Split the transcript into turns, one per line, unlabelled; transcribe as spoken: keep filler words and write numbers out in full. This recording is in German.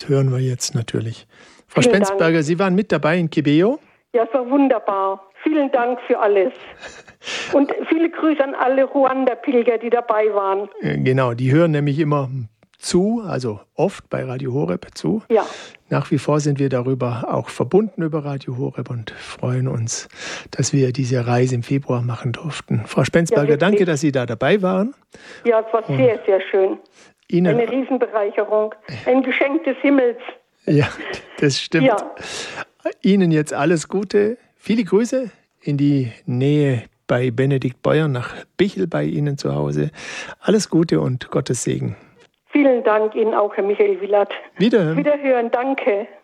hören wir jetzt natürlich. Frau Vielen Spenzberger, Dank. Sie waren mit dabei in Kibeho?
Ja, es war wunderbar. Vielen Dank für alles. Und viele Grüße an alle Ruanda-Pilger, die dabei waren.
Genau, die hören nämlich immer zu, also oft bei Radio Horeb zu.
Ja.
Nach wie vor sind wir darüber auch verbunden über Radio Horeb und freuen uns, dass wir diese Reise im Februar machen durften. Frau Spenzberger, ja, danke, dass Sie da dabei waren.
Ja, es war und sehr, sehr schön.
Ihnen
eine Riesenbereicherung, ein Geschenk des Himmels.
Ja, das stimmt. Ja. Ihnen jetzt alles Gute, viele Grüße in die Nähe bei Benedikt Beuer nach Bichl bei Ihnen zu Hause. Alles Gute und Gottes Segen.
Vielen Dank Ihnen auch, Herr Michael Willert.
Wiederhören.
Wiederhören, danke.